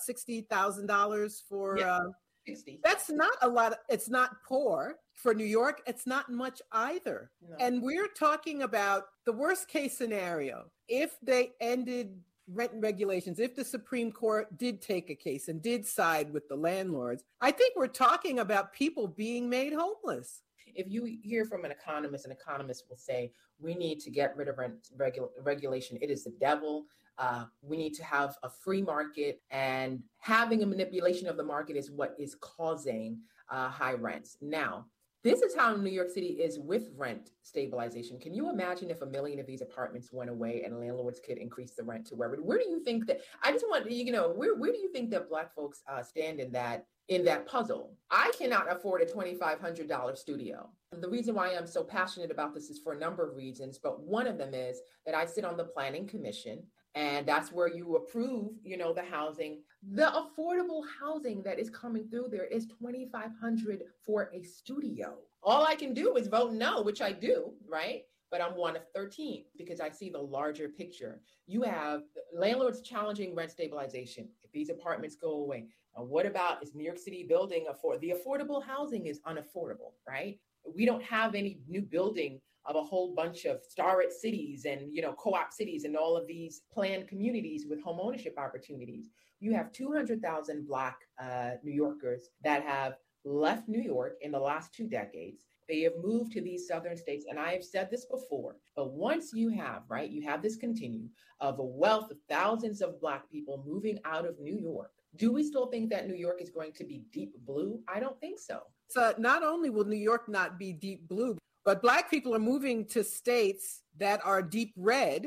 $60,000 for... Yeah. 60. That's not a lot. It's not poor. For New York, it's not much either. No. And we're talking about the worst case scenario. If they ended rent regulations, if the Supreme Court did take a case and did side with the landlords, I think we're talking about people being made homeless. If you hear from an economist will say, we need to get rid of rent regulation. It is the devil. We need to have a free market, and having a manipulation of the market is what is causing high rents. Now, this is how New York City is with rent stabilization. Can you imagine if 1 million of these apartments went away and landlords could increase the rent to where do you think that, I just want, where do you think that Black folks stand in that puzzle? I cannot afford a $2,500 studio. The reason why I'm so passionate about this is for a number of reasons, but one of them is that I sit on the Planning Commission, and that's where you approve, the housing. The affordable housing that is coming through there is $2,500 for a studio. All I can do is vote no, which I do, right? But I'm one of 13 because I see the larger picture. You have landlords challenging rent stabilization. If these apartments go away, what about, is New York City building the affordable housing is unaffordable, right? We don't have any new building of a whole bunch of starlet cities and, co-op cities and all of these planned communities with home ownership opportunities. You have 200,000 Black New Yorkers that have left New York in the last 2 decades. They have moved to these southern states. And I have said this before, but once you have this continuum of a wealth of thousands of Black people moving out of New York, do we still think that New York is going to be deep blue? I don't think so. So not only will New York not be deep blue, but Black people are moving to states that are deep red.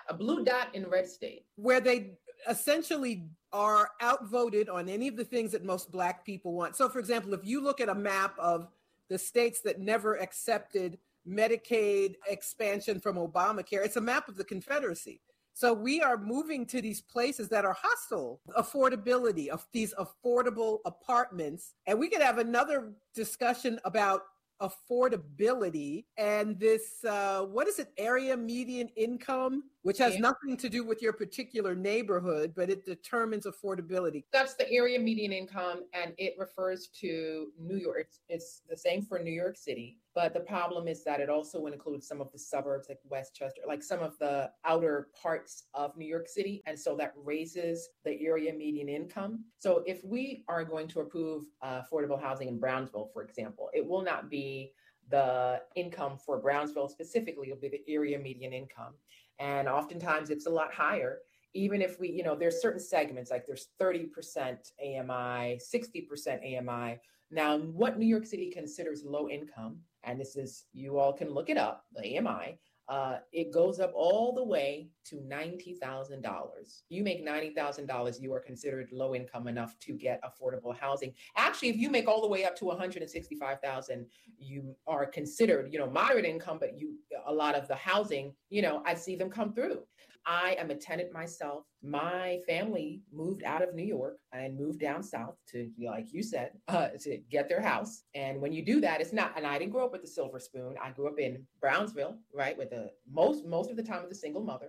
a blue dot in red state. Where they essentially are outvoted on any of the things that most Black people want. So, for example, if you look at a map of the states that never accepted Medicaid expansion from Obamacare, it's a map of the Confederacy. So we are moving to these places that are hostile, affordability of these affordable apartments. And we could have another discussion about affordability and this, what is it, area median income, which has nothing to do with your particular neighborhood, but it determines affordability. That's the area median income, and it refers to New York. It's the same for New York City, but the problem is that it also includes some of the suburbs like Westchester, like some of the outer parts of New York City, and so that raises the area median income. So if we are going to approve affordable housing in Brownsville, for example, it will not be the income for Brownsville specifically, it'll be the area median income. And oftentimes it's a lot higher, even if we, there's certain segments, like there's 30% AMI, 60% AMI. Now, what New York City considers low income, and this is, you all can look it up, the AMI, it goes up all the way to $90,000. You make $90,000, you are considered low income enough to get affordable housing. Actually, if you make all the way up to $165,000, you are considered, moderate income, but a lot of the housing, I see them come through. I am a tenant myself. My family moved out of New York and moved down south to, like you said, to get their house. And when you do that, it's not, and I didn't grow up with the silver spoon. I grew up in Brownsville, right, with the most of the time with a single mother.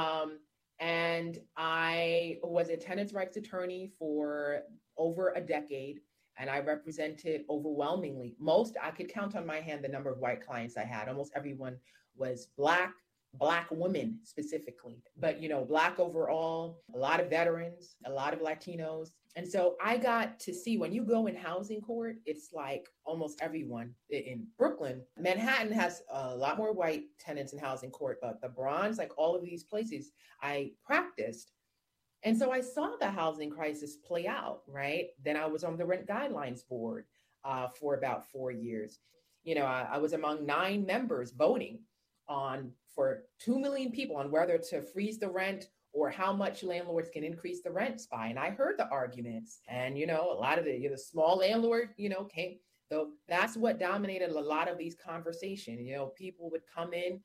And I was a tenants' rights attorney for over a decade. And I represented overwhelmingly, I could count on my hand the number of white clients I had. Almost everyone was Black women specifically, but Black overall, a lot of veterans, a lot of Latinos. And so I got to see, when you go in housing court, it's like almost everyone in Brooklyn. Manhattan has a lot more white tenants in housing court, but the Bronx, like all of these places I practiced. And so I saw the housing crisis play out, right? Then I was on the Rent Guidelines Board for about 4 years. I was among 9 members voting for 2 million people on whether to freeze the rent or how much landlords can increase the rents by. And I heard the arguments, and a lot of the small landlord, came. So that's what dominated a lot of these conversations. People would come in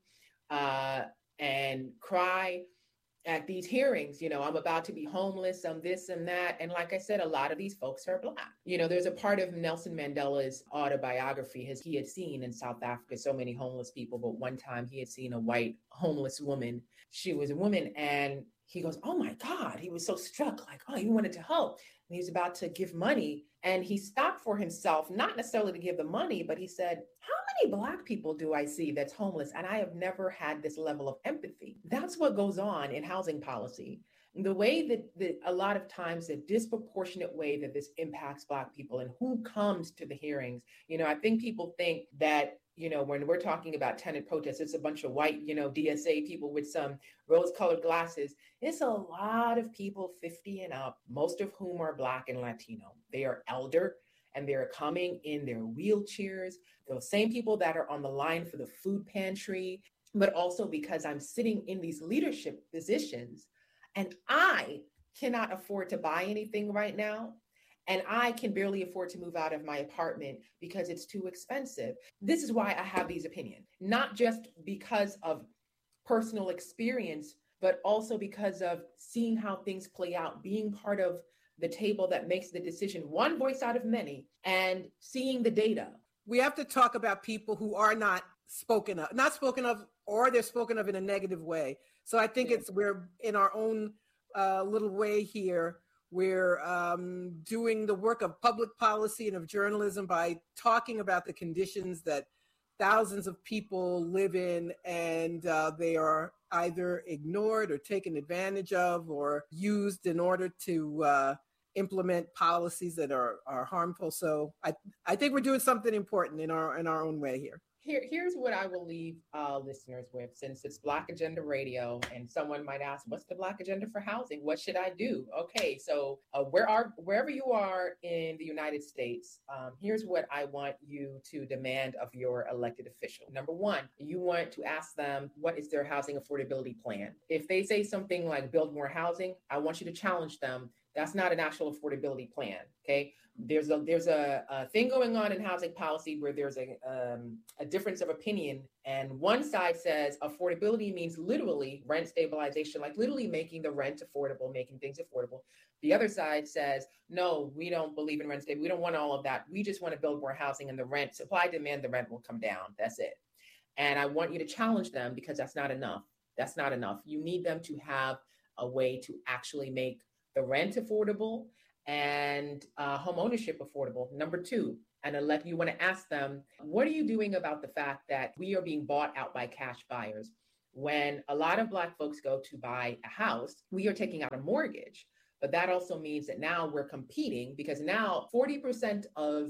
and cry at these hearings, I'm about to be homeless, I'm this and that. And like I said, a lot of these folks are Black. There's a part of Nelson Mandela's autobiography, he had seen in South Africa so many homeless people, but one time he had seen a white homeless woman. She was a woman, and he goes, oh my God, he was so struck, like, oh, he wanted to help. And he was about to give money, and he stopped for himself, not necessarily to give the money, but he said, how many Black people do I see that's homeless? And I have never had this level of empathy. That's what goes on in housing policy. The way that a lot of times, the disproportionate way that this impacts Black people and who comes to the hearings. I think people think that, when we're talking about tenant protests, it's a bunch of white, DSA people with some rose-colored glasses. It's a lot of people 50 and up, most of whom are Black and Latino. They are elder, and they're coming in their wheelchairs. Those same people that are on the line for the food pantry, but also because I'm sitting in these leadership positions and I cannot afford to buy anything right now. And I can barely afford to move out of my apartment because it's too expensive. This is why I have these opinions, not just because of personal experience, but also because of seeing how things play out, being part of the table that makes the decision, one voice out of many, and seeing the data. We have to talk about people who are not spoken of, or they're spoken of in a negative way. So I think we're in our own little way here. We're doing the work of public policy and of journalism by talking about the conditions that thousands of people live in, and they are either ignored or taken advantage of or used in order to implement policies that are harmful. So I think we're doing something important in our own way here. Here's what I will leave listeners with, since it's Black Agenda Radio, and someone might ask, "What's the Black Agenda for housing? What should I do?" Okay, so wherever you are in the United States, here's what I want you to demand of your elected official. Number one, you want to ask them what is their housing affordability plan. If they say something like "build more housing," I want you to challenge them. That's not an actual affordability plan. Okay, there's a thing going on in housing policy where there's a difference of opinion, and one side says affordability means literally rent stabilization, like literally making the rent affordable, making things affordable. The other side says, no, we don't believe in rent stability. We don't want all of that. We just want to build more housing, and the rent supply demand, the rent will come down. That's it. And I want you to challenge them, because that's not enough. That's not enough. You need them to have a way to actually make the rent affordable and home ownership affordable. Number two, and you want to ask them, what are you doing about the fact that we are being bought out by cash buyers? When a lot of Black folks go to buy a house, we are taking out a mortgage. But that also means that now we're competing, because now 40% of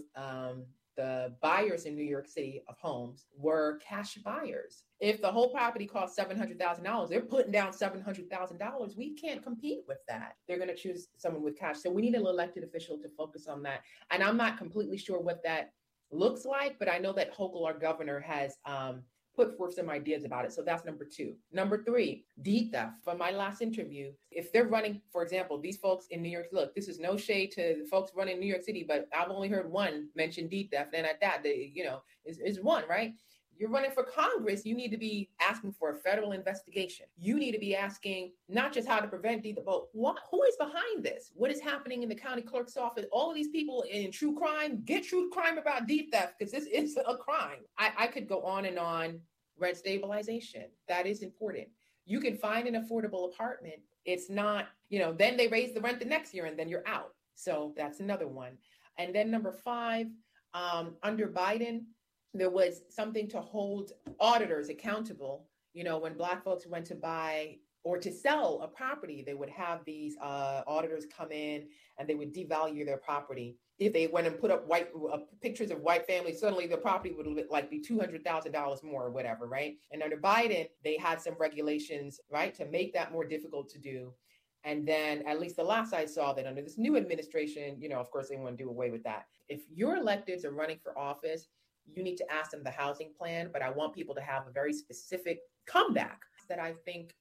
the buyers in New York City of homes were cash buyers. If the whole property costs $700,000, they're putting down $700,000. We can't compete with that. They're going to choose someone with cash. So we need an elected official to focus on that. And I'm not completely sure what that looks like, but I know that Hochul, our governor, has put forth some ideas about it. So that's number two. Number three, deed theft. From my last interview, if they're running, for example, these folks in New York, look, this is no shade to the folks running New York City, but I've only heard one mention deed theft. And at that, is one, right? You're running for Congress, you need to be asking for a federal investigation. You need to be asking not just how to prevent deed theft, but who is behind this? What is happening in the county clerk's office? All of these people in true crime, get true crime about deed theft, because this is a crime. I could go on and on. Rent stabilization, that is important. You can find an affordable apartment. It's not, then they raise the rent the next year and then you're out. So that's another one. And then number five, under Biden, there was something to hold auditors accountable. When Black folks went to buy or to sell a property, they would have these auditors come in and they would devalue their property. If they went and put up pictures of white families, suddenly the property would be $200,000 more or whatever, right? And under Biden, they had some regulations, right, to make that more difficult to do. And then, at least the last I saw, that under this new administration, of course, they want to do away with that. If your electeds are running for office, you need to ask them the housing plan, but I want people to have a very specific comeback that I think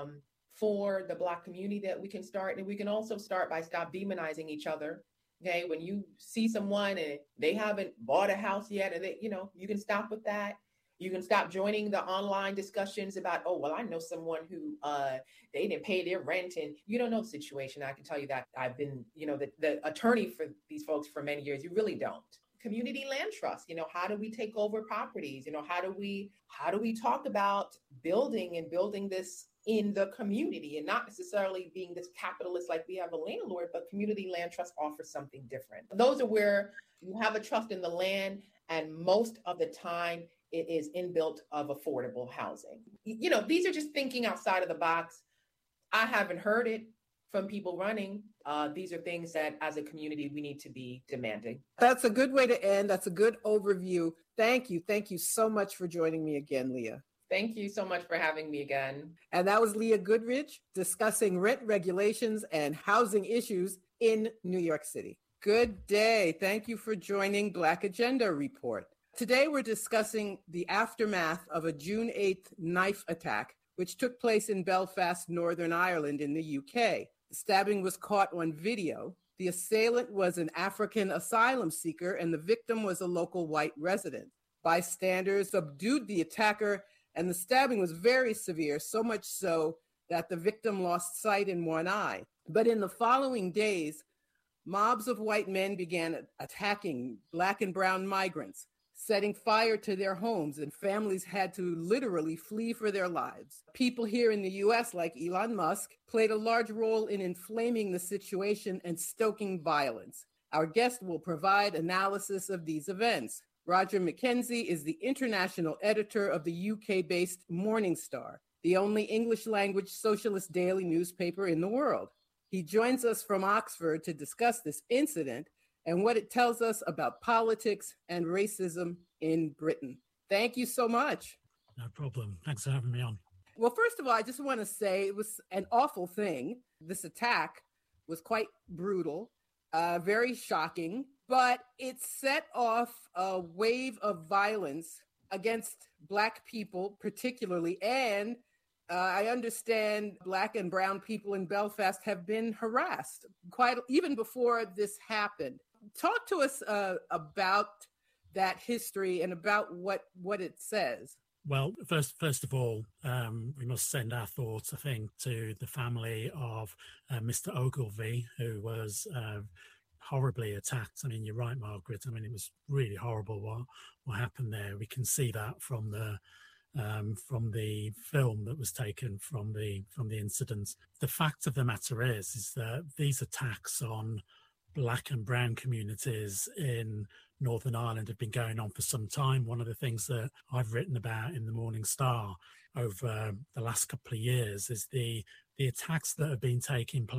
for the Black community that we can start. And we can also start by stop demonizing each other. Okay, when you see someone and they haven't bought a house yet, and you can stop with that. You can stop joining the online discussions about, oh, well, I know someone who they didn't pay their rent, and you don't know the situation. I can tell you that I've been, the attorney for these folks for many years. You really don't. Community land trust. How do we take over properties? How do we talk about building this in the community, and not necessarily being this capitalist like we have a landlord, but community land trust offers something different. Those are where you have a trust in the land, and most of the time it is inbuilt of affordable housing. These are just thinking outside of the box. I haven't heard it from people running. These are things that as a community we need to be demanding. That's a good way to end. That's a good overview. Thank you. Thank you so much for joining me again, Leah. Thank you so much for having me again. And that was Leah Goodridge discussing rent regulations and housing issues in New York City. Good day. Thank you for joining Black Agenda Report. Today we're discussing the aftermath of a June 8th knife attack, which took place in Belfast, Northern Ireland in the UK. The stabbing was caught on video. The assailant was an African asylum seeker, and the victim was a local white resident. Bystanders subdued the attacker, and the stabbing was very severe, so much so that the victim lost sight in one eye. But in the following days, mobs of white men began attacking Black and brown migrants, setting fire to their homes, and families had to literally flee for their lives. People here in the US, like Elon Musk, played a large role in inflaming the situation and stoking violence. Our guest will provide analysis of these events. Roger McKenzie is the international editor of the UK-based Morning Star, the only English-language socialist daily newspaper in the world. He joins us from Oxford to discuss this incident and what it tells us about politics and racism in Britain. Thank you so much. No problem. Thanks for having me on. Well, first of all, I just want to say it was an awful thing. This attack was quite brutal, very shocking, but it set off a wave of violence against Black people, particularly. And I understand Black and brown people in Belfast have been harassed quite even before this happened. Talk to us about that history and about what it says. Well, first of all, we must send our thoughts, I think, to the family of Mr. Ogilvie, who was horribly attacked. I mean, you're right, Margaret. I mean, it was really horrible what happened there. We can see that from the film that was taken from the incident. The fact of the matter is that these attacks on Black and brown communities in Northern Ireland have been going on for some time. One of the things that I've written about in the Morning Star over the last couple of years is the attacks that have been taking place